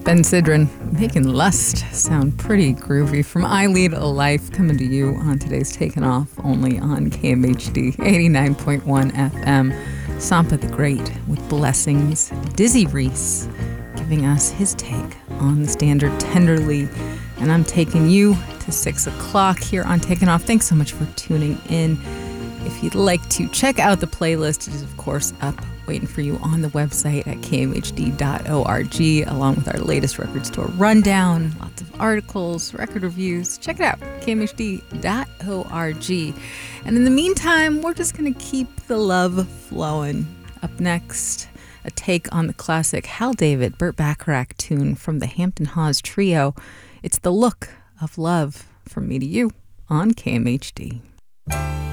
Ben Sidran making Lust sound pretty groovy from I Lead a Life, coming to you on today's Taken Off, only on KMHD 89.1 FM. Sampa the Great with Blessings. Dizzy Reese giving us his take on the standard Tenderly. And I'm taking you to 6 o'clock here on Taken Off. Thanks so much for tuning in. If you'd like to check out the playlist, it is, of course, up waiting for you on the website at kmhd.org, along with our latest record store rundown, lots of articles, record reviews. Check it out, kmhd.org. And in the meantime, we're just going to keep the love flowing. Up next, a take on the classic Hal David, Burt Bacharach tune from the Hampton Hawes Trio. It's The Look of Love, from me to you on KMHD.